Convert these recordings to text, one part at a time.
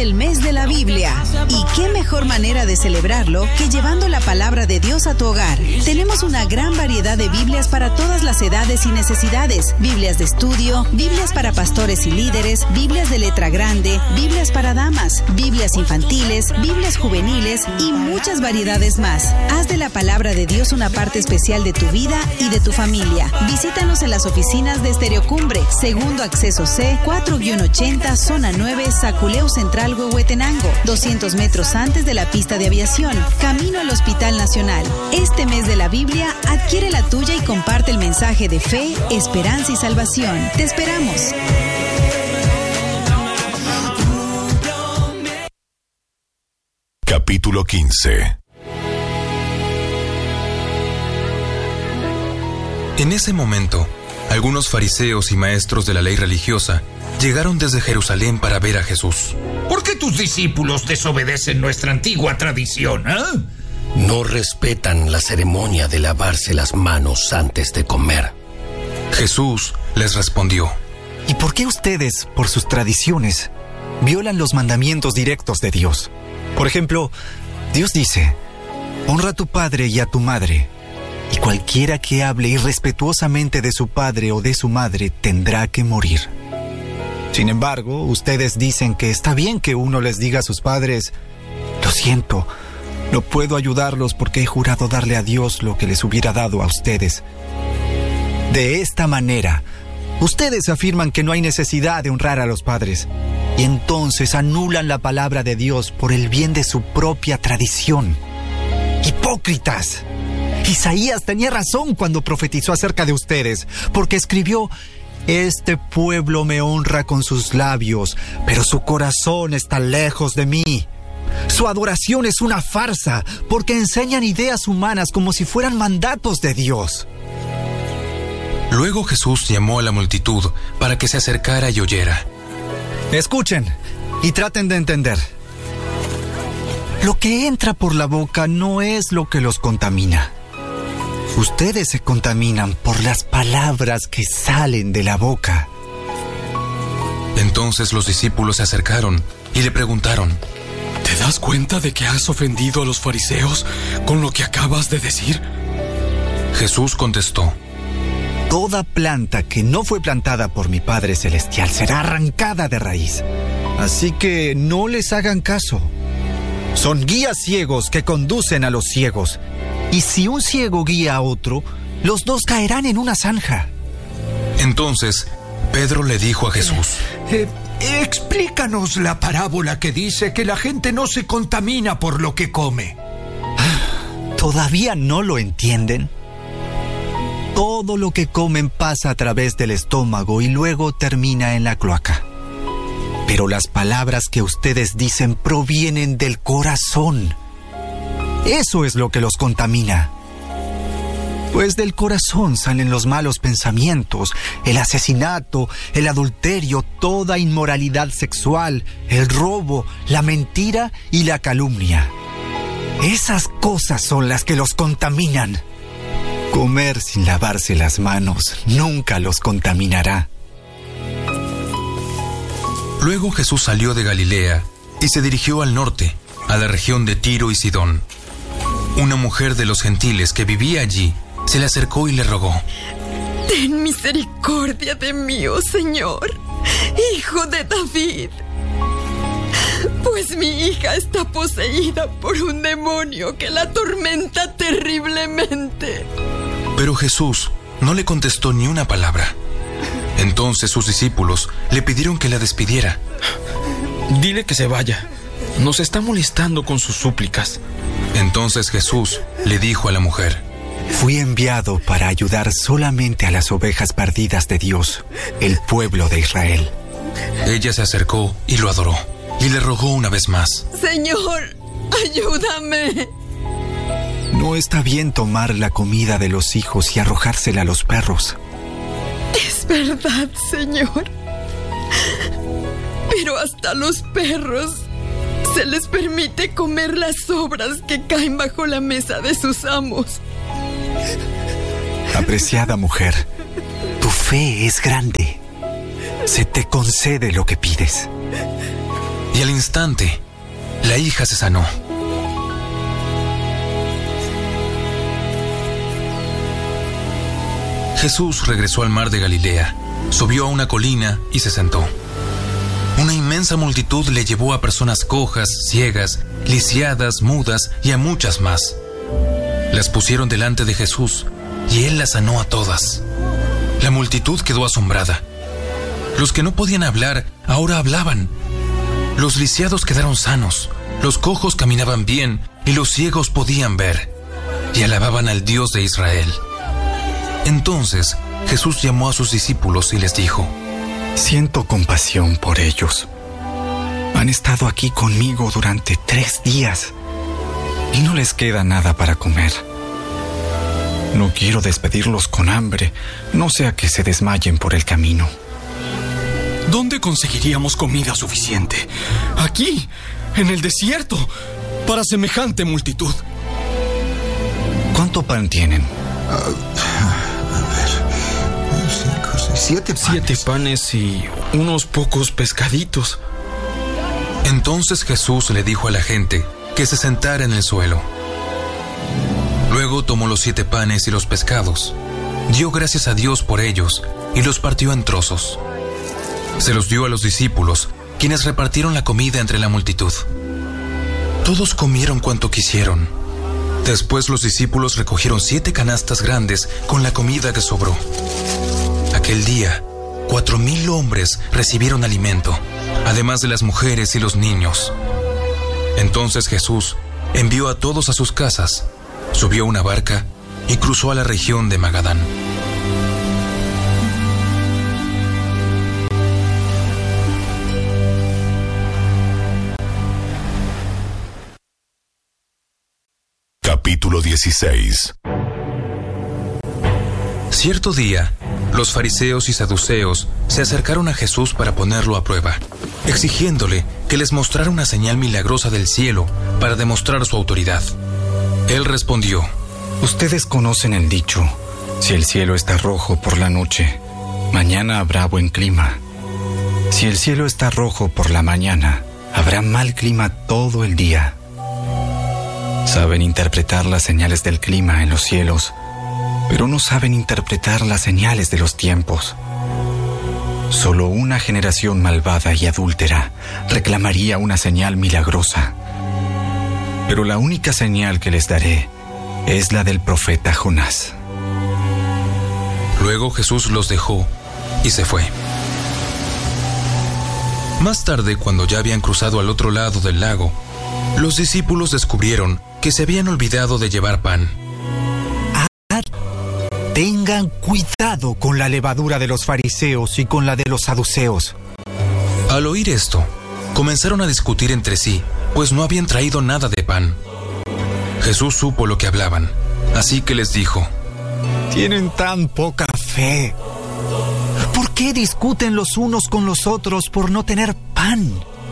el mes de la Biblia. Y qué mejor manera de celebrarlo que llevando la palabra de Dios a tu hogar. Tenemos una gran variedad de Biblias para todas las edades y necesidades. Biblias de estudio, Biblias para pastores y líderes, Biblias de letra grande, Biblias para damas, Biblias infantiles, Biblias juveniles y muchas variedades más. Haz de la palabra de Dios una parte especial de tu vida y de tu familia. Visítanos en las oficinas de Estereocumbre, segundo acceso C, 4-80, zona 9, Saculeu Central, Huehuetenango, 200 metros antes de la pista de aviación, camino al Hospital Nacional. Este mes de la Biblia, adquiere la tuya y comparte el mensaje de fe, esperanza y salvación. Te esperamos. Capítulo 15. En ese momento, algunos fariseos y maestros de la ley religiosa llegaron desde Jerusalén para ver a Jesús. ¿Por qué tus discípulos desobedecen nuestra antigua tradición, No respetan la ceremonia de lavarse las manos antes de comer. Jesús les respondió: ¿Y por qué ustedes, por sus tradiciones, violan los mandamientos directos de Dios? Por ejemplo, Dios dice: honra a tu padre y a tu madre, y cualquiera que hable irrespetuosamente de su padre o de su madre tendrá que morir. Sin embargo, ustedes dicen que está bien que uno les diga a sus padres: lo siento, no puedo ayudarlos porque he jurado darle a Dios lo que les hubiera dado a ustedes. De esta manera, ustedes afirman que no hay necesidad de honrar a los padres, y entonces anulan la palabra de Dios por el bien de su propia tradición. ¡Hipócritas! Isaías tenía razón cuando profetizó acerca de ustedes, porque escribió: este pueblo me honra con sus labios, pero su corazón está lejos de mí. Su adoración es una farsa, porque enseñan ideas humanas como si fueran mandatos de Dios. Luego Jesús llamó a la multitud para que se acercara y oyera. Escuchen y traten de entender. Lo que entra por la boca no es lo que los contamina. Ustedes se contaminan por las palabras que salen de la boca. Entonces los discípulos se acercaron y le preguntaron: ¿te das cuenta de que has ofendido a los fariseos con lo que acabas de decir? Jesús contestó: toda planta que no fue plantada por mi Padre Celestial será arrancada de raíz. Así que no les hagan caso. Son guías ciegos que conducen a los ciegos. Y si un ciego guía a otro, los dos caerán en una zanja. Entonces, Pedro le dijo a Jesús: explícanos la parábola que dice que la gente no se contamina por lo que come. ¿Todavía no lo entienden? Todo lo que comen pasa a través del estómago y luego termina en la cloaca. Pero las palabras que ustedes dicen provienen del corazón. Eso es lo que los contamina. Pues del corazón salen los malos pensamientos, el asesinato, el adulterio, toda inmoralidad sexual, el robo, la mentira y la calumnia. Esas cosas son las que los contaminan. Comer sin lavarse las manos nunca los contaminará. Luego Jesús salió de Galilea y se dirigió al norte, a la región de Tiro y Sidón. Una mujer de los gentiles que vivía allí se le acercó y le rogó: ten misericordia de mí, oh Señor, hijo de David, pues mi hija está poseída por un demonio que la atormenta terriblemente. Pero Jesús no le contestó ni una palabra. Entonces sus discípulos le pidieron que la despidiera. Dile que se vaya. Nos está molestando con sus súplicas. Entonces Jesús le dijo a la mujer: fui enviado para ayudar solamente a las ovejas perdidas de Dios, el pueblo de Israel. Ella se acercó y lo adoró, y le rogó una vez más: Señor, ayúdame. No está bien tomar la comida de los hijos y arrojársela a los perros. Es verdad, Señor. Pero hasta los perros se les permite comer las sobras que caen bajo la mesa de sus amos. Apreciada mujer, tu fe es grande. Se te concede lo que pides. y al instante, la hija se sanó. Jesús regresó al mar de Galilea, subió a una colina y se sentó. Una inmensa multitud le llevó a personas cojas, ciegas, lisiadas, mudas y a muchas más. Las pusieron delante de Jesús y él las sanó a todas. La multitud quedó asombrada. Los que no podían hablar ahora hablaban. Los lisiados quedaron sanos, los cojos caminaban bien y los ciegos podían ver, y alababan al Dios de Israel. Entonces Jesús llamó a sus discípulos y les dijo: Siento compasión por ellos. Han estado aquí conmigo durante 3 días y no les queda nada para comer. No quiero despedirlos con hambre, no sea que se desmayen por el camino. ¿Dónde conseguiríamos comida suficiente? Aquí, en el desierto, para semejante multitud. ¿Cuánto pan tienen? 7 panes. 7 panes y unos pocos pescaditos. Entonces Jesús le dijo a la gente que se sentara en el suelo. Luego tomó los 7 panes y los pescados, dio gracias a Dios por ellos y los partió en trozos. Se los dio a los discípulos, quienes repartieron la comida entre la multitud. Todos comieron cuanto quisieron. Después los discípulos recogieron 7 canastas grandes con la comida que sobró. Aquel día, 4,000 hombres recibieron alimento, además de las mujeres y los niños. Entonces Jesús envió a todos a sus casas, subió a una barca y cruzó a la región de Magadán. Capítulo 16. Cierto día, los fariseos y saduceos se acercaron a Jesús para ponerlo a prueba, exigiéndole que les mostrara una señal milagrosa del cielo para demostrar su autoridad. Él respondió: Ustedes conocen el dicho: si el cielo está rojo por la noche, mañana habrá buen clima. Si el cielo está rojo por la mañana, habrá mal clima todo el día. Saben interpretar las señales del clima en los cielos, pero no saben interpretar las señales de los tiempos. Solo una generación malvada y adúltera reclamaría una señal milagrosa. Pero la única señal que les daré es la del profeta Jonás. Luego Jesús los dejó y se fue. Más tarde, cuando ya habían cruzado al otro lado del lago, los discípulos descubrieron que se habían olvidado de llevar pan. Tengan cuidado con la levadura de los fariseos y con la de los saduceos. Al oír esto, comenzaron a discutir entre sí, pues no habían traído nada de pan. Jesús supo lo que hablaban, así que les dijo: Tienen tan poca fe. ¿Por qué discuten los unos con los otros por no tener pan?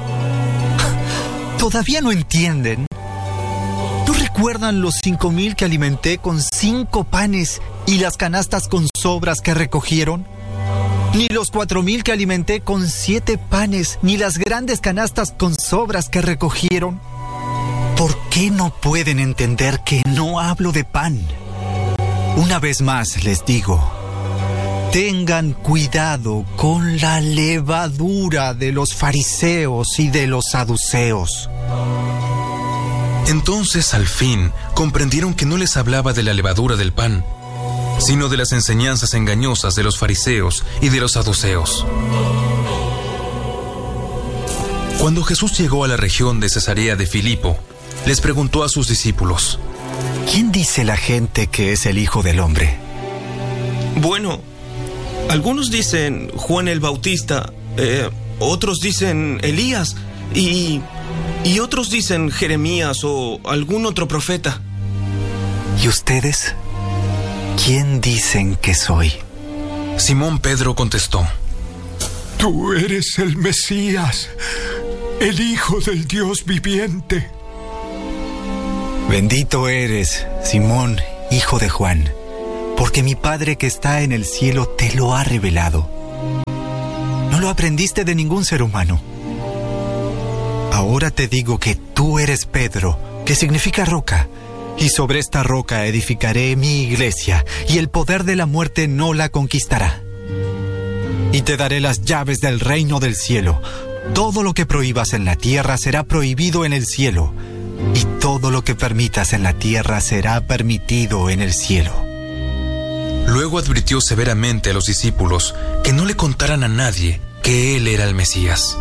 ¿Todavía no entienden? ¿No recuerdan los 5,000 que alimenté con 5 panes y las canastas con sobras que recogieron? Ni los 4,000 que alimenté con 7 panes, ni las grandes canastas con sobras que recogieron. ¿Por qué no pueden entender que no hablo de pan? Una vez más les digo: tengan cuidado con la levadura de los fariseos y de los saduceos. Entonces, al fin, comprendieron que no les hablaba de la levadura del pan, sino de las enseñanzas engañosas de los fariseos y de los saduceos. Cuando Jesús llegó a la región de Cesarea de Filipo, les preguntó a sus discípulos: ¿Quién dice la gente que es el Hijo del Hombre? Bueno, algunos dicen Juan el Bautista, otros dicen Elías y otros dicen Jeremías o algún otro profeta. ¿Y ustedes? ¿Quién dicen que soy? Simón Pedro contestó: Tú eres el Mesías, el Hijo del Dios viviente. Bendito eres, Simón, hijo de Juan, porque mi Padre que está en el cielo te lo ha revelado. No lo aprendiste de ningún ser humano. Ahora te digo que tú eres Pedro, que significa roca, y sobre esta roca edificaré mi iglesia, y el poder de la muerte no la conquistará. Y te daré las llaves del reino del cielo. Todo lo que prohíbas en la tierra será prohibido en el cielo, y todo lo que permitas en la tierra será permitido en el cielo. Luego advirtió severamente a los discípulos que no le contaran a nadie que él era el Mesías.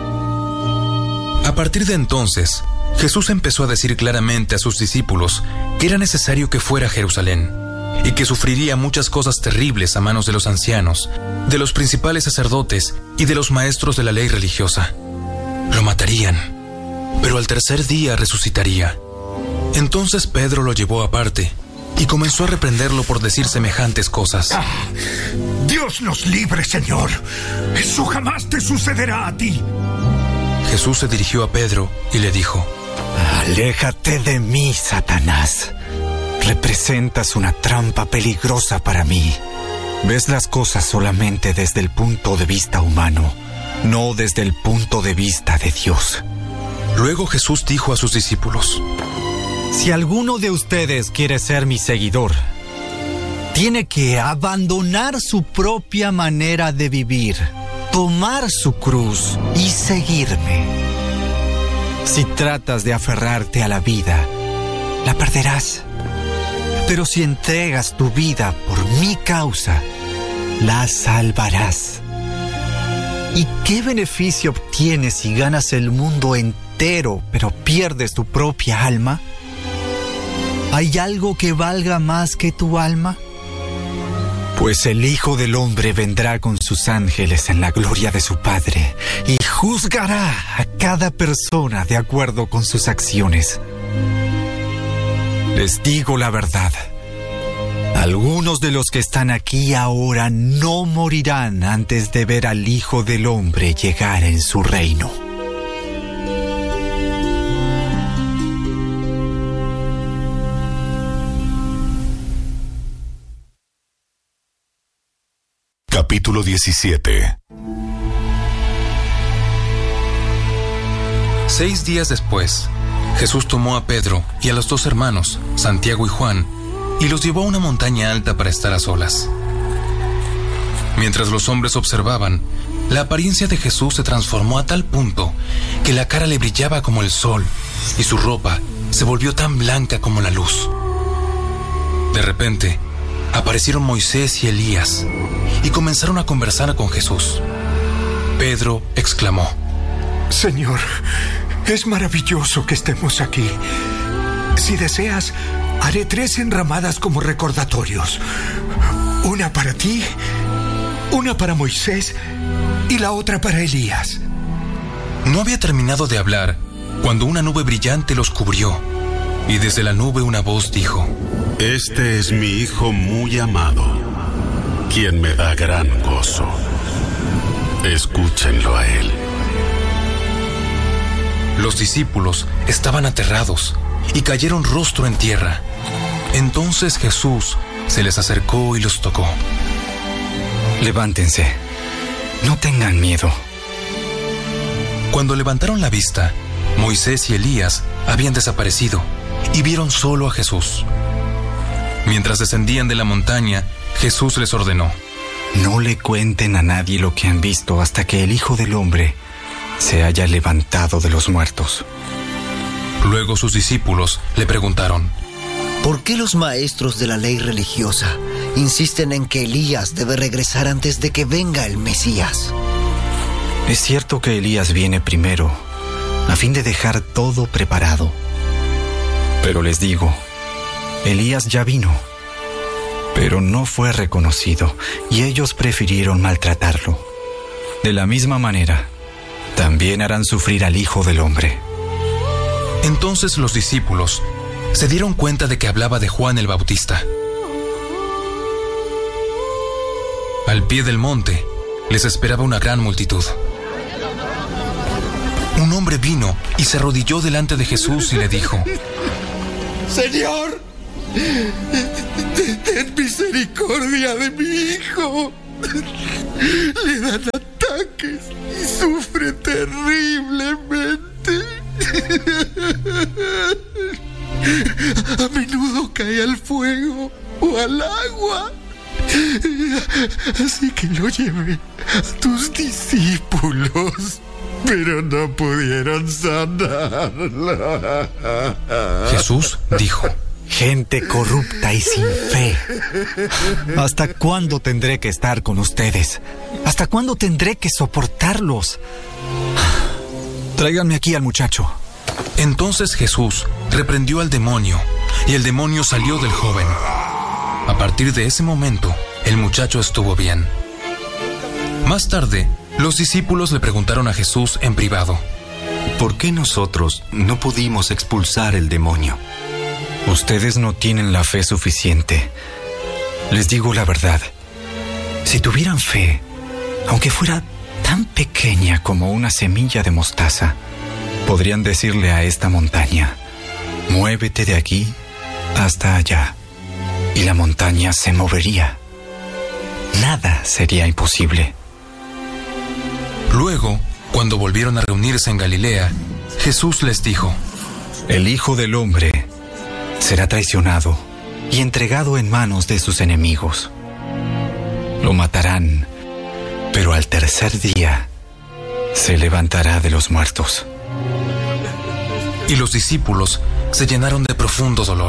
A partir de entonces, Jesús empezó a decir claramente a sus discípulos que era necesario que fuera a Jerusalén y que sufriría muchas cosas terribles a manos de los ancianos, de los principales sacerdotes y de los maestros de la ley religiosa. Lo matarían, pero al tercer día resucitaría. Entonces Pedro lo llevó aparte y comenzó a reprenderlo por decir semejantes cosas. Dios nos libre, Señor. Eso jamás te sucederá a ti. Jesús se dirigió a Pedro y le dijo: Aléjate de mí, Satanás. Representas una trampa peligrosa para mí. Ves las cosas solamente desde el punto de vista humano, no desde el punto de vista de Dios. Luego Jesús dijo a sus discípulos: Si alguno de ustedes quiere ser mi seguidor, tiene que abandonar su propia manera de vivir, tomar su cruz y seguirme. Si tratas de aferrarte a la vida, la perderás. Pero si entregas tu vida por mi causa, la salvarás. ¿Y qué beneficio obtienes si ganas el mundo entero, pero pierdes tu propia alma? ¿Hay algo que valga más que tu alma? Pues el Hijo del Hombre vendrá con sus ángeles en la gloria de su Padre y juzgará a cada persona de acuerdo con sus acciones. Les digo la verdad. Algunos de los que están aquí ahora no morirán antes de ver al Hijo del Hombre llegar en su reino. Capítulo 17. 6 días después, Jesús tomó a Pedro y a los 2 hermanos, Santiago y Juan, y los llevó a una montaña alta para estar a solas. Mientras los hombres observaban, la apariencia de Jesús se transformó a tal punto que la cara le brillaba como el sol y su ropa se volvió tan blanca como la luz. De repente, aparecieron Moisés y Elías y comenzaron a conversar con Jesús. Pedro exclamó: Señor, es maravilloso que estemos aquí. Si deseas, haré 3 enramadas como recordatorios. Una para ti, una para Moisés y la otra para Elías. No había terminado de hablar cuando una nube brillante los cubrió, y desde la nube una voz dijo: Este es mi Hijo muy amado, quien me da gran gozo. Escúchenlo a él. Los discípulos estaban aterrados y cayeron rostro en tierra. Entonces Jesús se les acercó y los tocó. Levántense, no tengan miedo. Cuando levantaron la vista, Moisés y Elías habían desaparecido y vieron solo a Jesús. Mientras descendían de la montaña, Jesús les ordenó: No le cuenten a nadie lo que han visto hasta que el Hijo del Hombre se haya levantado de los muertos. Luego sus discípulos le preguntaron: ¿Por qué los maestros de la ley religiosa insisten en que Elías debe regresar antes de que venga el Mesías? Es cierto que Elías viene primero, a fin de dejar todo preparado. Pero les digo, Elías ya vino, pero no fue reconocido, y ellos prefirieron maltratarlo. De la misma manera, también harán sufrir al Hijo del Hombre. Entonces los discípulos se dieron cuenta de que hablaba de Juan el Bautista. Al pie del monte les esperaba una gran multitud. Un hombre vino y se arrodilló delante de Jesús y le dijo: Señor, ten misericordia de mi hijo. Le dan ataques y sufre terriblemente. a menudo cae al fuego o al agua. Así que lo llevé a tus discípulos, pero no pudieron sanarlo. Jesús dijo: gente corrupta y sin fe. ¿Hasta cuándo tendré que estar con ustedes? ¿Hasta cuándo tendré que soportarlos? Tráiganme aquí al muchacho. Entonces Jesús reprendió al demonio, y el demonio salió del joven. A partir de ese momento, el muchacho estuvo bien. Más tarde, los discípulos le preguntaron a Jesús en privado: ¿por qué nosotros no pudimos expulsar el demonio? Ustedes no tienen la fe suficiente. Les digo la verdad. Si tuvieran fe, aunque fuera tan pequeña como una semilla de mostaza, podrían decirle a esta montaña: muévete de aquí hasta allá, y la montaña se movería. Nada sería imposible. Luego, cuando volvieron a reunirse en Galilea, Jesús les dijo: el Hijo del Hombre será traicionado y entregado en manos de sus enemigos. Lo matarán, pero al tercer día se levantará de los muertos. Y los discípulos se llenaron de profundo dolor.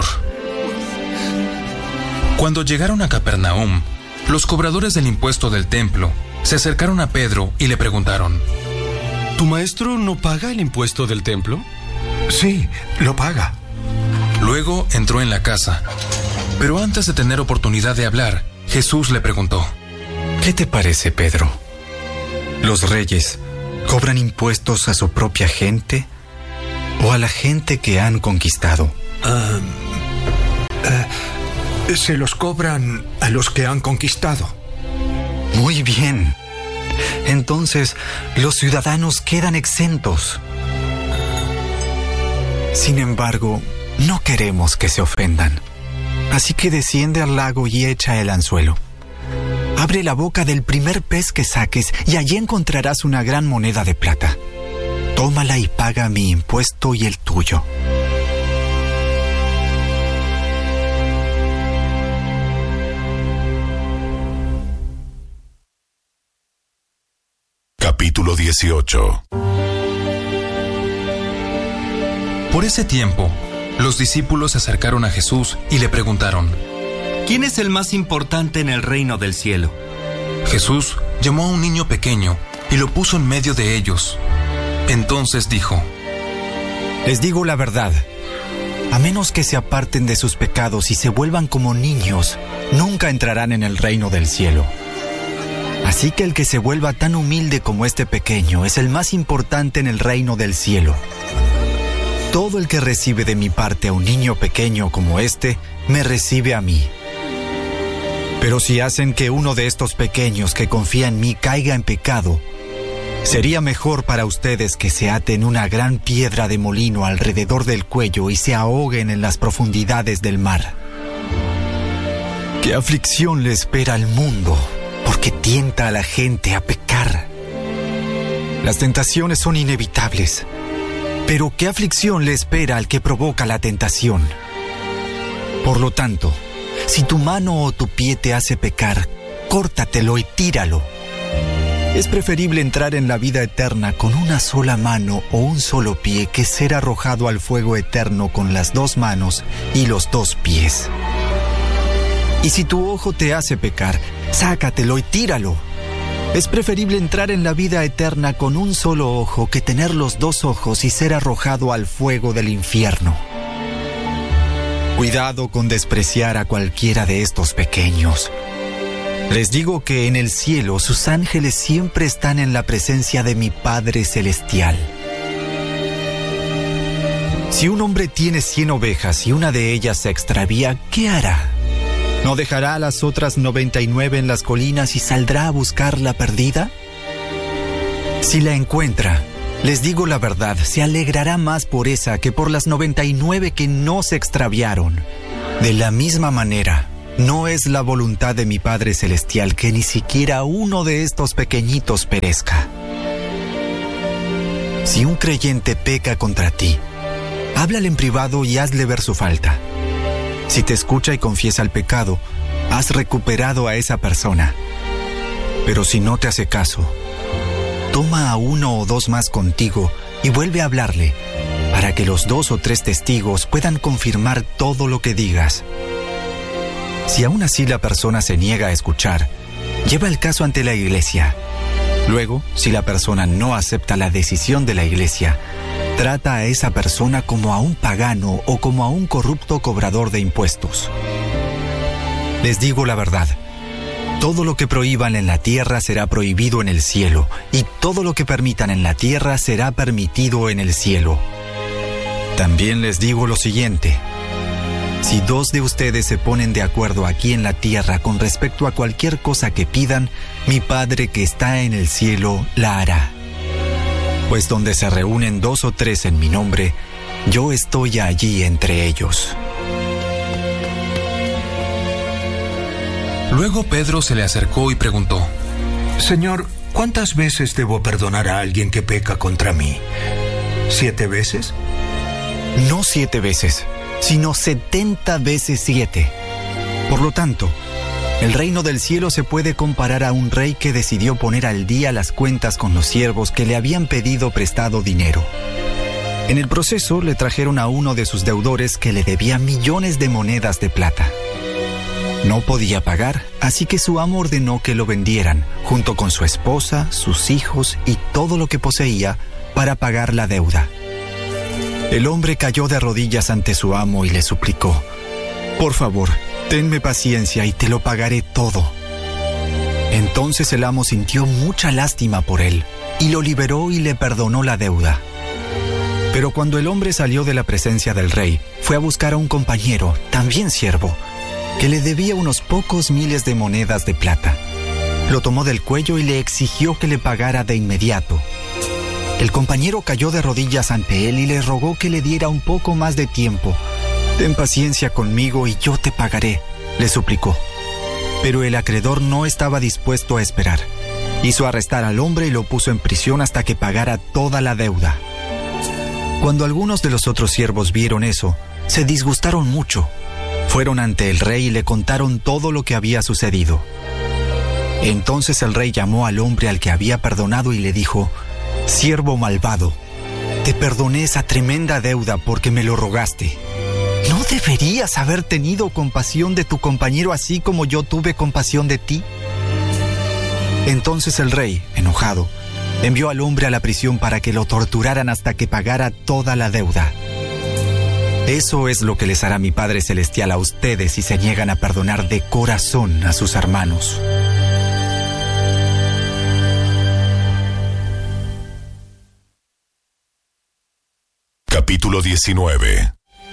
Cuando llegaron a Capernaum, los cobradores del impuesto del templo se acercaron a Pedro y le preguntaron: ¿tu maestro no paga el impuesto del templo? Sí, lo paga. Luego entró en la casa, pero antes de tener oportunidad de hablar, Jesús le preguntó: ¿qué te parece, Pedro? ¿Los reyes cobran impuestos a su propia gente o a la gente que han conquistado? Se los cobran a los que han conquistado. Muy bien. Entonces, los ciudadanos quedan exentos. Sin embargo, no queremos que se ofendan. Así que desciende al lago y echa el anzuelo. Abre la boca del primer pez que saques y allí encontrarás una gran moneda de plata. Tómala y paga mi impuesto y el tuyo. Capítulo 18. Por ese tiempo, los discípulos se acercaron a Jesús y le preguntaron: ¿quién es el más importante en el reino del cielo? Jesús llamó a un niño pequeño y lo puso en medio de ellos. Entonces dijo: les digo la verdad. A menos que se aparten de sus pecados y se vuelvan como niños, nunca entrarán en el reino del cielo. Así que el que se vuelva tan humilde como este pequeño es el más importante en el reino del cielo. Todo el que recibe de mi parte a un niño pequeño como este, me recibe a mí. Pero si hacen que uno de estos pequeños que confía en mí caiga en pecado, sería mejor para ustedes que se aten una gran piedra de molino alrededor del cuello y se ahoguen en las profundidades del mar. ¿Qué aflicción le espera al mundo? Porque tienta a la gente a pecar. Las tentaciones son inevitables, pero ¿qué aflicción le espera al que provoca la tentación? Por lo tanto, si tu mano o tu pie te hace pecar, córtatelo y tíralo. Es preferible entrar en la vida eterna con una sola mano o un solo pie que ser arrojado al fuego eterno con las dos manos y los dos pies. Y si tu ojo te hace pecar, sácatelo y tíralo. Es preferible entrar en la vida eterna con un solo ojo que tener los dos ojos y ser arrojado al fuego del infierno. Cuidado con despreciar a cualquiera de estos pequeños. Les digo que en el cielo sus ángeles siempre están en la presencia de mi Padre Celestial. Si un hombre tiene 100 ovejas y una de ellas se extravía, ¿qué hará? ¿No dejará a las otras 99 en las colinas y saldrá a buscar la perdida? Si la encuentra, les digo la verdad, se alegrará más por esa que por las 99 que no se extraviaron. De la misma manera, no es la voluntad de mi Padre Celestial que ni siquiera uno de estos pequeñitos perezca. Si un creyente peca contra ti, háblale en privado y hazle ver su falta. Si te escucha y confiesa el pecado, has recuperado a esa persona. Pero si no te hace caso, toma a 1 o 2 más contigo y vuelve a hablarle, para que los 2 o 3 testigos puedan confirmar todo lo que digas. Si aún así la persona se niega a escuchar, lleva el caso ante la iglesia. Luego, si la persona no acepta la decisión de la iglesia, trata a esa persona como a un pagano o como a un corrupto cobrador de impuestos. Les digo la verdad. Todo lo que prohíban en la tierra será prohibido en el cielo, y todo lo que permitan en la tierra será permitido en el cielo. También les digo lo siguiente. Si 2 de ustedes se ponen de acuerdo aquí en la tierra con respecto a cualquier cosa que pidan, mi Padre que está en el cielo la hará. Pues donde se reúnen 2 o 3 en mi nombre, yo estoy allí entre ellos. Luego Pedro se le acercó y preguntó: Señor, ¿cuántas veces debo perdonar a alguien que peca contra mí? ¿7 veces? No 7 veces, sino 70 veces 7. Por lo tanto, el reino del cielo se puede comparar a un rey que decidió poner al día las cuentas con los siervos que le habían pedido prestado dinero. En el proceso le trajeron a uno de sus deudores que le debía millones de monedas de plata. No podía pagar, así que su amo ordenó que lo vendieran, junto con su esposa, sus hijos y todo lo que poseía, para pagar la deuda. El hombre cayó de rodillas ante su amo y le suplicó: «Por favor, tenme paciencia y te lo pagaré todo». Entonces el amo sintió mucha lástima por él, y lo liberó y le perdonó la deuda. Pero cuando el hombre salió de la presencia del rey, fue a buscar a un compañero, también siervo, que le debía unos pocos miles de monedas de plata. Lo tomó del cuello y le exigió que le pagara de inmediato. El compañero cayó de rodillas ante él y le rogó que le diera un poco más de tiempo. «Ten paciencia conmigo y yo te pagaré», le suplicó. Pero el acreedor no estaba dispuesto a esperar. Hizo arrestar al hombre y lo puso en prisión hasta que pagara toda la deuda. Cuando algunos de los otros siervos vieron eso, se disgustaron mucho. Fueron ante el rey y le contaron todo lo que había sucedido. Entonces el rey llamó al hombre al que había perdonado y le dijo: «Siervo malvado, te perdoné esa tremenda deuda porque me lo rogaste. ¿No deberías haber tenido compasión de tu compañero así como yo tuve compasión de ti?» Entonces el rey, enojado, envió al hombre a la prisión para que lo torturaran hasta que pagara toda la deuda. Eso es lo que les hará mi Padre Celestial a ustedes si se niegan a perdonar de corazón a sus hermanos. Capítulo 19.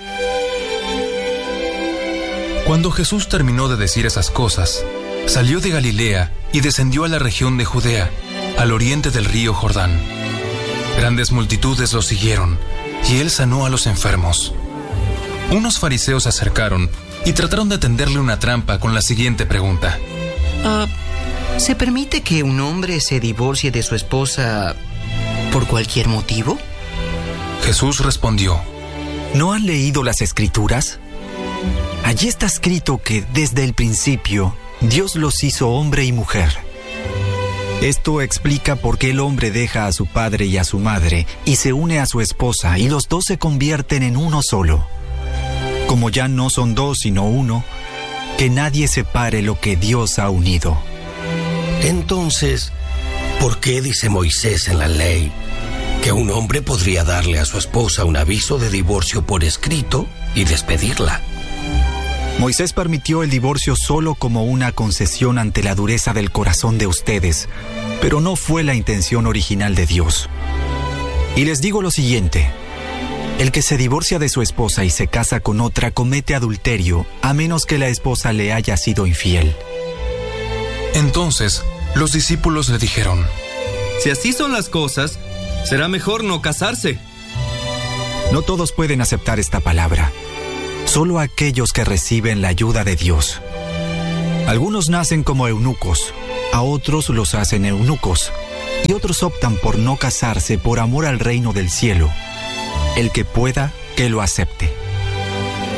Cuando Jesús terminó de decir esas cosas, salió de Galilea y descendió a la región de Judea, al oriente del río Jordán. Grandes multitudes lo siguieron, y él sanó a los enfermos. Unos fariseos se acercaron y trataron de tenderle una trampa con la siguiente pregunta: ¿Se permite que un hombre se divorcie de su esposa por cualquier motivo? Jesús respondió: ¿No han leído las Escrituras? Allí está escrito que desde el principio Dios los hizo hombre y mujer. Esto explica por qué el hombre deja a su padre y a su madre y se une a su esposa, y los 2 se convierten en uno solo. Como ya no son 2 sino uno, que nadie separe lo que Dios ha unido. Entonces, ¿por qué dice Moisés en la ley que un hombre podría darle a su esposa un aviso de divorcio por escrito y despedirla? Moisés permitió el divorcio solo como una concesión ante la dureza del corazón de ustedes, pero no fue la intención original de Dios. Y les digo lo siguiente: el que se divorcia de su esposa y se casa con otra comete adulterio, a menos que la esposa le haya sido infiel. Entonces, los discípulos le dijeron: Si así son las cosas, será mejor no casarse. No todos pueden aceptar esta palabra, solo aquellos que reciben la ayuda de Dios. Algunos nacen como eunucos, a otros los hacen eunucos, y otros optan por no casarse por amor al reino del cielo. El que pueda, que lo acepte.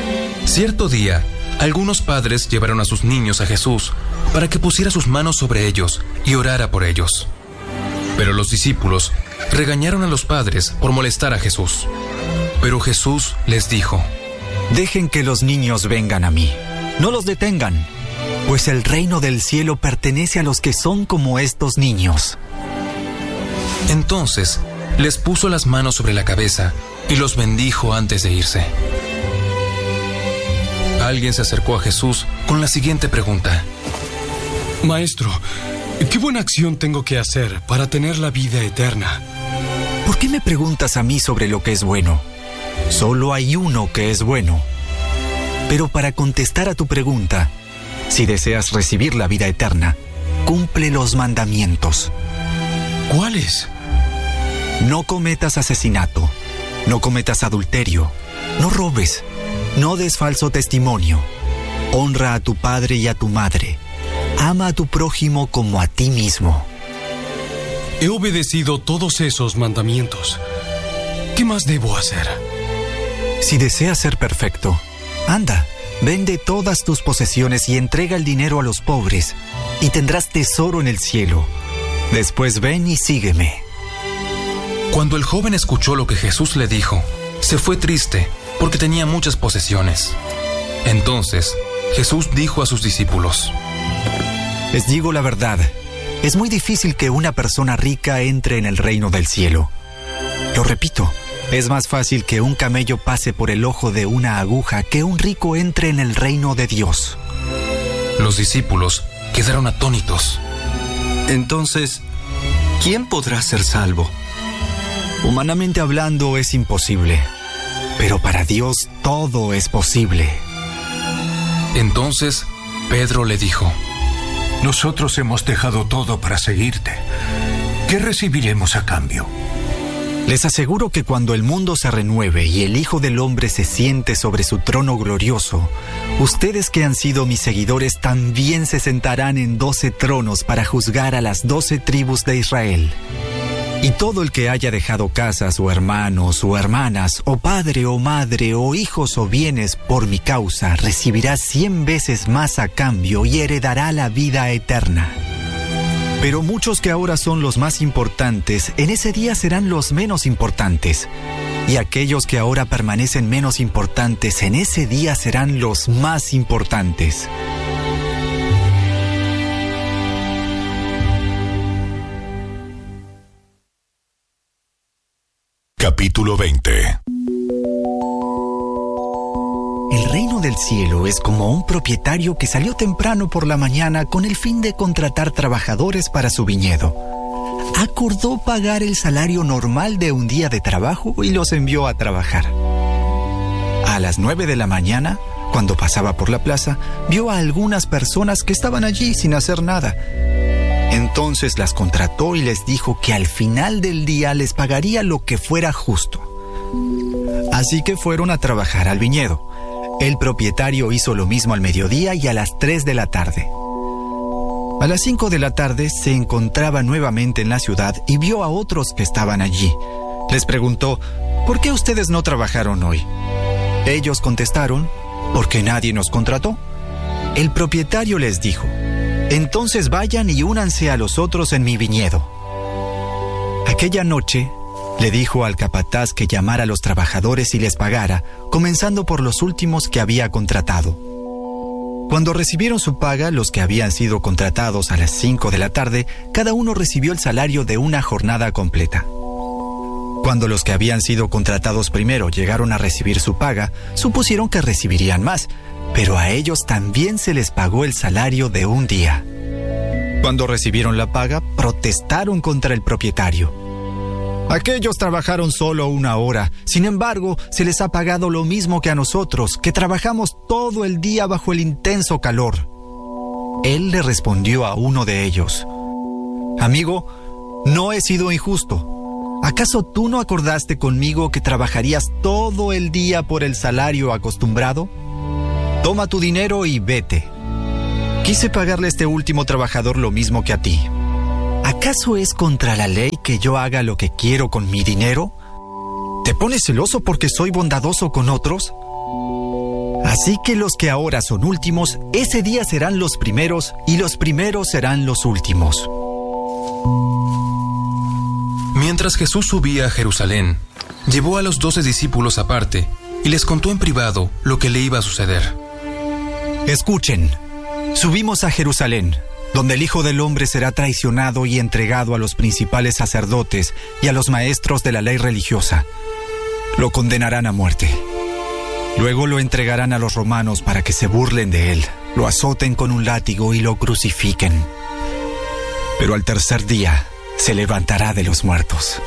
Cierto día, algunos padres llevaron a sus niños a Jesús para que pusiera sus manos sobre ellos y orara por ellos. Pero los discípulos regañaron a los padres por molestar a Jesús. Pero Jesús les dijo: Dejen que los niños vengan a mí. No los detengan, pues el reino del cielo pertenece a los que son como estos niños. Entonces les puso las manos sobre la cabeza y los bendijo antes de irse. Alguien se acercó a Jesús con la siguiente pregunta: Maestro, ¿qué buena acción tengo que hacer para tener la vida eterna? ¿Por qué me preguntas a mí sobre lo que es bueno? Solo hay uno que es bueno. Pero para contestar a tu pregunta, si deseas recibir la vida eterna, cumple los mandamientos. ¿Cuáles? No cometas asesinato, no cometas adulterio, no robes, no des falso testimonio, honra a tu padre y a tu madre, ama a tu prójimo como a ti mismo. He obedecido todos esos mandamientos. ¿Qué más debo hacer? Si deseas ser perfecto, anda, vende todas tus posesiones y entrega el dinero a los pobres, y tendrás tesoro en el cielo. Después ven y sígueme. Cuando el joven escuchó lo que Jesús le dijo, se fue triste porque tenía muchas posesiones. Entonces, Jesús dijo a sus discípulos: Les digo la verdad, es muy difícil que una persona rica entre en el reino del cielo. Lo repito, es más fácil que un camello pase por el ojo de una aguja que un rico entre en el reino de Dios. Los discípulos quedaron atónitos. Entonces, ¿quién podrá ser salvo? Humanamente hablando es imposible, pero para Dios todo es posible. Entonces, Pedro le dijo: Nosotros hemos dejado todo para seguirte. ¿Qué recibiremos a cambio? Les aseguro que cuando el mundo se renueve y el Hijo del Hombre se siente sobre su trono glorioso, ustedes que han sido mis seguidores también se sentarán en 12 tronos para juzgar a las 12 tribus de Israel. Y todo el que haya dejado casas o hermanos o hermanas, o padre o madre, o hijos o bienes por mi causa, recibirá 100 veces más a cambio y heredará la vida eterna. Pero muchos que ahora son los más importantes, en ese día serán los menos importantes. Y aquellos que ahora permanecen menos importantes, en ese día serán los más importantes. Capítulo 20. El reino del cielo es como un propietario que salió temprano por la mañana con el fin de contratar trabajadores para su viñedo. Acordó pagar el salario normal de un día de trabajo y los envió a trabajar. A las 9 de la mañana, cuando pasaba por la plaza, vio a algunas personas que estaban allí sin hacer nada. Entonces las contrató y les dijo que al final del día les pagaría lo que fuera justo. Así que fueron a trabajar al viñedo. El propietario hizo lo mismo al mediodía y a las 3 de la tarde. A las 5 de la tarde se encontraba nuevamente en la ciudad y vio a otros que estaban allí. Les preguntó: ¿por qué ustedes no trabajaron hoy? Ellos contestaron: porque nadie nos contrató. El propietario les dijo: entonces vayan y únanse a los otros en mi viñedo. Aquella noche le dijo al capataz que llamara a los trabajadores y les pagara, comenzando por los últimos que había contratado. Cuando recibieron su paga, los que habían sido contratados a las 5 de la tarde, cada uno recibió el salario de una jornada completa. Cuando los que habían sido contratados primero llegaron a recibir su paga, supusieron que recibirían más, pero a ellos también se les pagó el salario de un día. Cuando recibieron la paga, protestaron contra el propietario. Aquellos trabajaron solo 1 hora, sin embargo, se les ha pagado lo mismo que a nosotros, que trabajamos todo el día bajo el intenso calor. Él le respondió a uno de ellos: amigo, no he sido injusto. ¿Acaso tú no acordaste conmigo que trabajarías todo el día por el salario acostumbrado? Toma tu dinero y vete. Quise pagarle a este último trabajador lo mismo que a ti. ¿Acaso es contra la ley que yo haga lo que quiero con mi dinero? ¿Te pones celoso porque soy bondadoso con otros? Así que los que ahora son últimos, ese día serán los primeros, y los primeros serán los últimos. Mientras Jesús subía a Jerusalén, llevó a los 12 discípulos aparte y les contó en privado lo que le iba a suceder. Escuchen, subimos a Jerusalén, donde el Hijo del Hombre será traicionado y entregado a los principales sacerdotes y a los maestros de la ley religiosa. Lo condenarán a muerte. Luego lo entregarán a los romanos para que se burlen de él, lo azoten con un látigo y lo crucifiquen. Pero al tercer día se levantará de los muertos.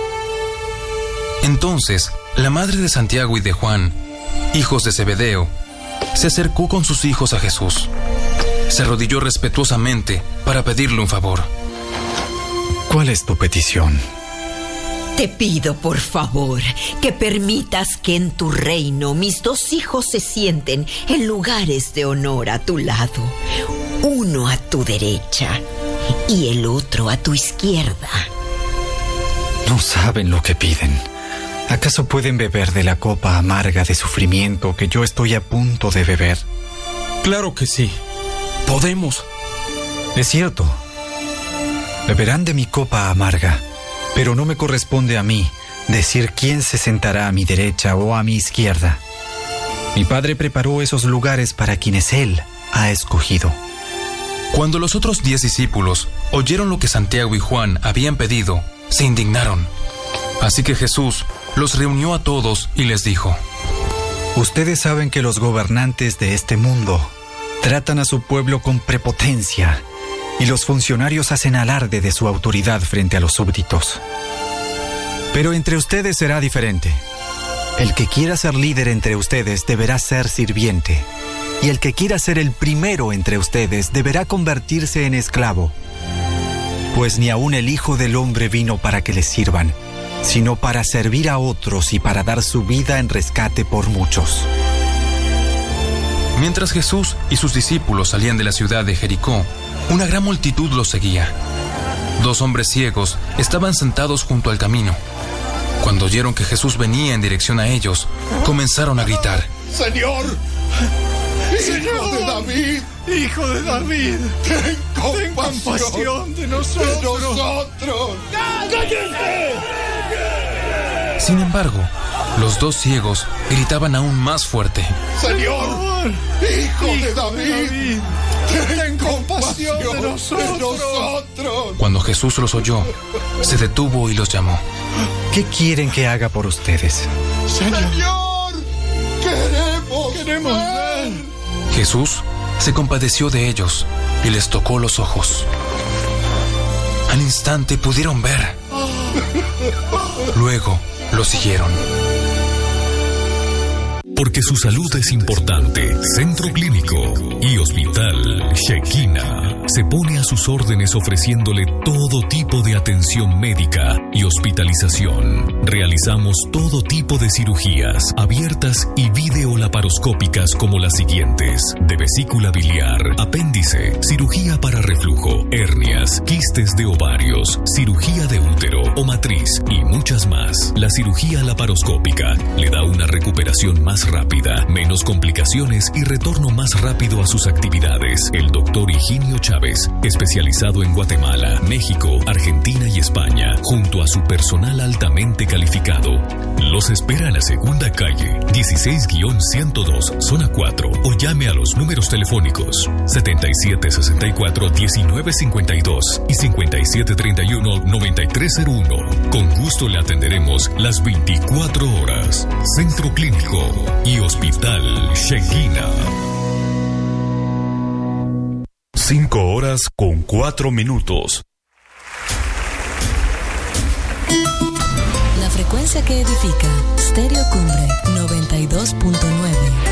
Entonces, la madre de Santiago y de Juan, hijos de Zebedeo, se acercó con sus hijos a Jesús. Se arrodilló respetuosamente para pedirle un favor. ¿Cuál es tu petición? Te pido, por favor, que permitas que en tu reino mis 2 hijos se sienten en lugares de honor a tu lado. Uno a tu derecha y el otro a tu izquierda. No saben lo que piden. ¿Acaso pueden beber de la copa amarga de sufrimiento que yo estoy a punto de beber? Claro que sí. Podemos. Es cierto. Beberán de mi copa amarga, pero no me corresponde a mí decir quién se sentará a mi derecha o a mi izquierda. Mi Padre preparó esos lugares para quienes Él ha escogido. Cuando los otros 10 discípulos oyeron lo que Santiago y Juan habían pedido, se indignaron. Así que Jesús los reunió a todos y les dijo: Ustedes saben que los gobernantes de este mundo tratan a su pueblo con prepotencia y los funcionarios hacen alarde de su autoridad frente a los súbditos. Pero entre ustedes será diferente. El que quiera ser líder entre ustedes deberá ser sirviente, y el que quiera ser el primero entre ustedes deberá convertirse en esclavo. Pues ni aun el Hijo del Hombre vino para que le sirvan, sino para servir a otros y para dar su vida en rescate por muchos. Mientras Jesús y sus discípulos salían de la ciudad de Jericó, una gran multitud los seguía. 2 hombres ciegos estaban sentados junto al camino. Cuando oyeron que Jesús venía en dirección a ellos, comenzaron a gritar: ¡Señor! ¡Hijo de David! ¡Hijo de David! ¡Ten compasión de nosotros! ¡Cállense! Sin embargo, los 2 ciegos gritaban aún más fuerte: ¡Señor! ¡Hijo de David! ¡Ten compasión de nosotros! Cuando Jesús los oyó, se detuvo y los llamó. ¿Qué quieren que haga por ustedes? ¡Señor! ¡Queremos ver! Jesús se compadeció de ellos y les tocó los ojos. Al instante pudieron ver. Luego lo siguieron. Porque su salud es importante, Centro Clínico y Hospital Shekinah se pone a sus órdenes ofreciéndole todo tipo de atención médica y hospitalización. Realizamos todo tipo de cirugías abiertas y videolaparoscópicas como las siguientes: de vesícula biliar, apéndice, cirugía para reflujo, hernias, quistes de ovarios, cirugía de útero o matriz y muchas más. La cirugía laparoscópica le da una recuperación más rápida, menos complicaciones y retorno más rápido a sus actividades. El doctor Higinio Chávez, especializado en Guatemala, México, Argentina y España, junto a su personal altamente calificado, los espera en la segunda calle, 16-102, zona 4, o llame a los números telefónicos 7764-1952 y 5731-9301. Con gusto le atenderemos las 24 horas. Centro Clínico y Hospital Shekinah. 5:04. La frecuencia que edifica, Stereo Cumbre 92.9.